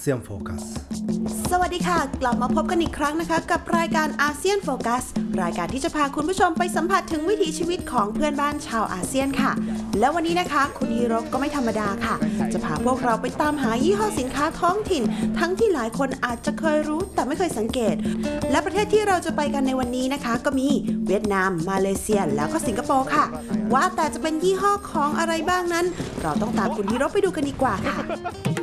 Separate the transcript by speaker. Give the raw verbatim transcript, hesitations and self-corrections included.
Speaker 1: ซียนโฟกัส
Speaker 2: สวัสดีค่ะกลับมาพบกันอีกครั้งนะคะกับรายการอาเซียนโฟกัสรายการที่จะพาคุณผู้ชมไปสัมผัสถึงวิถีชีวิตของเพื่อนบ้านชาวอาเซียนค่ะและวันนี้นะคะคุณฮีโร่ก็ไม่ธรรมดาค่ะจะพาพวกเราไปตามหายี่ห้อสินค้าท้องถิ่นทั้งที่หลายคนอาจจะเคยรู้แต่ไม่เคยสังเกตและประเทศที่เราจะไปกันในวันนี้นะคะก็มีเวียดนามมาเลเซียแล้วก็สิงคโปร์ค่ะว่าแต่จะเป็นยี่ห้อของอะไรบ้างนั้นเราต้องตามคุณฮีโร่ไปดูกันดีกว่าค่ะ